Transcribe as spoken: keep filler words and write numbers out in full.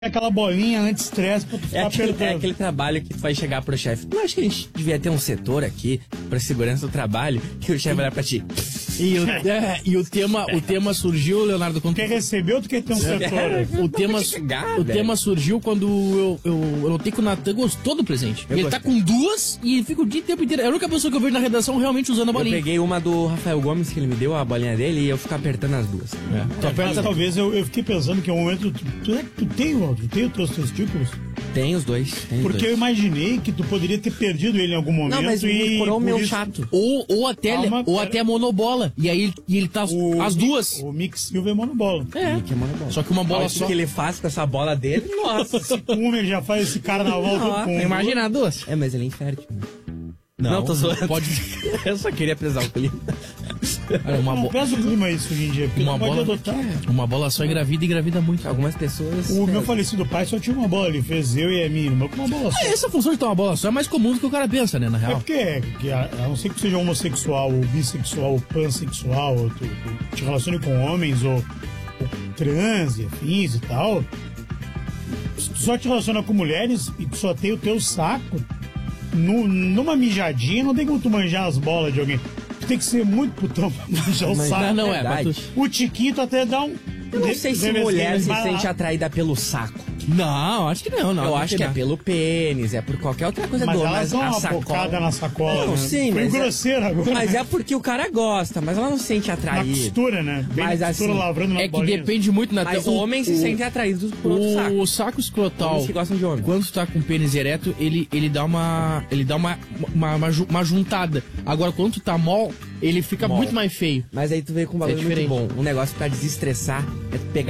aquela bolinha anti-estresse pra tu ficar É aquele, apertando. é aquele trabalho que tu vai chegar pro chefe. Eu acho que a gente devia ter um setor aqui pra segurança do trabalho, que o chefe vai olhar pra ti. E o, é, e o tema, o tema surgiu, Leonardo, quando Quer receber ou tu quer ter um setor? o tema, chegar, o velho. tema surgiu quando eu, eu, eu notei que o Natan gostou do presente. Eu ele tá com duas e ele fica o dia tempo inteiro. É a única pessoa que eu vejo na redação realmente usando a Eu bolinha. peguei uma do Rafael Gomes, que ele me deu a bolinha dele, e eu fico apertando as duas. É. Tu Mas aperta, talvez eu, eu fiquei pensando que é um momento. Tu, tu, é- tu tem, ó, tu tem os teus testículos? Tem os dois, tem os Porque eu dois. imaginei que tu poderia ter perdido ele em algum momento. Não, mas e me curou o por meu isso- chato. ou, ou até, Calma, ou pera. até monobola. E aí ele, e ele tá O as Mi- duas. O Mick Silva é monobola. É. Que é uma bola. Só que uma bola Olha só. o que ele faz com essa bola dele, nossa. Uma ele já faz esse carnaval todo Nossa, com um. Imagina duas. É, mas ele é infértil. né? Não, tô zoando. Pode. Eu só queria pesar o clima. Olha, uma, Não bo... pesa o clima isso hoje em dia, porque uma não pode bola. adotar. Uma bola só engravida e engravida muito. Algumas pessoas... O é, meu falecido pai só tinha uma bola, ele fez eu e a minha irmã com uma bola só. É, essa função de ter uma bola só é mais comum do que o cara pensa, né, na É real. porque, que a, a não ser que tu seja homossexual, ou bissexual, ou pansexual, ou tu, tu te relacione com homens, ou, ou trans e afins e tal, se tu só te relaciona com mulheres e tu só tem o teu saco, nu- numa mijadinha, não tem como tu manjar as bolas de alguém. Tu tem que ser muito putão pra manjar o Mas saco. Não, não é. verdade. Mas tu... O Tiquinho tu até dá um... Eu não sei se deve- mulher deve- se vai lá. sente atraída pelo saco. Não, acho que não, não. eu não acho tem que é nada. pelo pênis, é por qualquer outra coisa Mas do elas dão a uma sacola- bocada na sacola, Não, né? sim, Foi mas é- grosseiro agora. Mas é porque o cara gosta, mas ela não se sente Na atraída. costura, né? Bem Mas na costura, assim, lavrando na É que bolinha. depende muito na Mas o- homens se o- sentem atraídos por outro saco. O saco escrotal, Homens que gostam de homem. quando tu tá com o pênis ereto, ele, ele dá uma. Ele dá uma, uma, uma, ju- uma juntada. Agora, quando tu tá mol, ele fica Mol. muito mais feio. Mas aí tu veio com um bagulho É muito diferente. bom. Um negócio pra desestressar é tu pegar